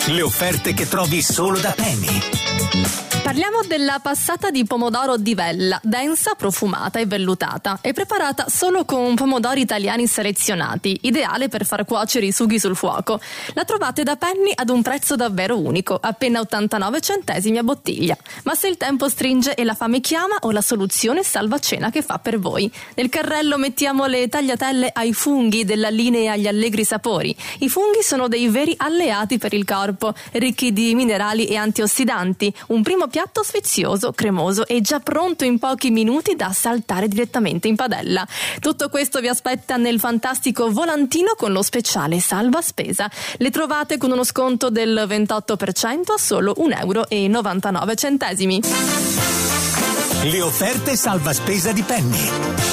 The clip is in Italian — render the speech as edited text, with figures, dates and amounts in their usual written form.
Le offerte che trovi solo da Penny. Parliamo della passata di pomodoro di Vella, densa, profumata e vellutata. È preparata solo con pomodori italiani selezionati, ideale per far cuocere i sughi sul fuoco. La trovate da Penny ad un prezzo davvero unico, appena 89 centesimi a bottiglia. Ma se il tempo stringe e la fame chiama, ho la soluzione salvacena che fa per voi. Nel carrello mettiamo le tagliatelle ai funghi della linea agli allegri sapori. I funghi sono dei veri alleati per il corpo, ricchi di minerali e antiossidanti. Un primo piatto sfizioso, cremoso e già pronto in pochi minuti da saltare direttamente in padella. Tutto questo vi aspetta nel fantastico volantino con lo speciale salva spesa. Le trovate con uno sconto del 28% a solo €1,99. Le offerte salva spesa di Penny.